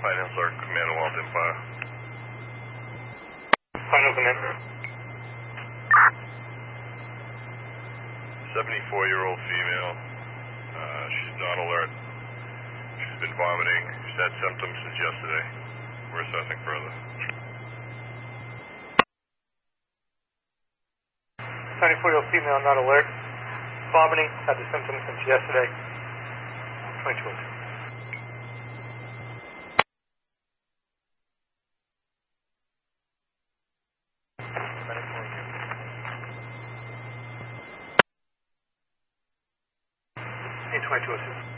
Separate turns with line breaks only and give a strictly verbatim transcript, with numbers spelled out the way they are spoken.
Pine Hills, our command of Walt Empire.
Final command.
seventy-four-year-old female. Uh, she's not alert. She's been vomiting. She's had symptoms since yesterday. We're assessing further.
seventy-four-year-old female not alert. Vomiting. Had the symptoms since yesterday. twenty-two oh two. twenty-two oh two.